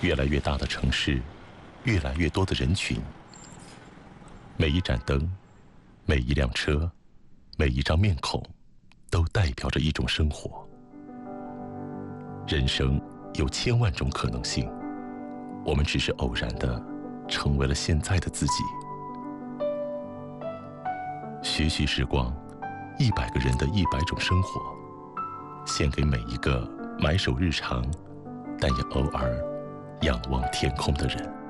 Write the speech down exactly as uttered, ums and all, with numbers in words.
越来越大的城市，越来越多的人群，每一盏灯，每一辆车，每一张面孔，都代表着一种生活。人生有千万种可能性，我们只是偶然的成为了现在的自己。学习时光，一百个人的一百种生活，献给每一个埋首日常，但也偶尔仰望天空的人。